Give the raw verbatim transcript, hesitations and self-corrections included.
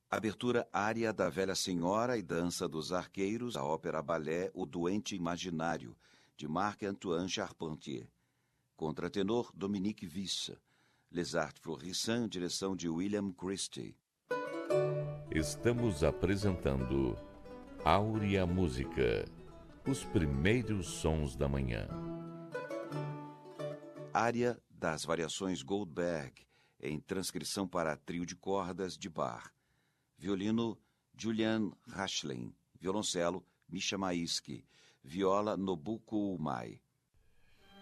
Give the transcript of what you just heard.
Abertura área da Velha Senhora e Dança dos Arqueiros, da ópera-balé O Doente Imaginário, de Marc-Antoine Charpentier. Contratenor Dominique Visse. Les Arts Florissants, direção de William Christie. Estamos apresentando Áurea Música, os primeiros sons da manhã. Área das variações Goldberg, em transcrição para trio de cordas de Bach. Violino, Julian Rachlin. Violoncelo, Misha Maisky. Viola, Nobuko Umai.